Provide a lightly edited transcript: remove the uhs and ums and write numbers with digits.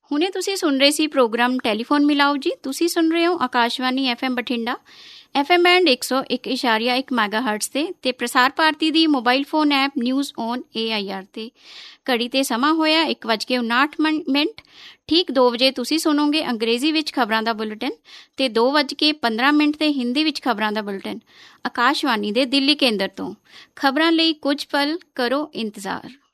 ਹੁਣੇ ਤੁਸੀਂ ਸੁਣ ਰਹੇ ਸੀ ਪ੍ਰੋਗਰਾਮ ਟੈਲੀਫੋਨ ਮਿਲਾਓ ਜੀ। ਤੁਸੀਂ ਸੁਣ ਰਹੇ ਹੋ Akashvani FM Bathinda, FM band 101.1 ਮੈਗਾਹਰਟਜ਼ ਤੇ ਪ੍ਰਸਾਰ ਭਾਰਤੀ ਦੀ mobile phone app news on AIR 'ਤੇ। ਘੜੀ 'ਤੇ ਸਮਾਂ ਹੋਇਆ 1:59। ਠੀਕ 2 ਵਜੇ ਤੁਸੀਂ ਸੁਣੋਗੇ ਅੰਗਰੇਜ਼ੀ ਵਿੱਚ ਖਬਰਾਂ ਦਾ ਬੁਲੇਟਿਨ ਅਤੇ 2:15 'ਤੇ ਹਿੰਦੀ ਵਿੱਚ ਖਬਰਾਂ ਦਾ ਬੁਲੇਟਿਨ ਆਕਾਸ਼ਵਾਣੀ ਦੇ ਦਿੱਲੀ ਕੇਂਦਰ ਤੋਂ। ਖਬਰਾਂ ਲਈ ਕੁਝ ਪਲ ਕਰੋ ਇੰਤਜ਼ਾਰ।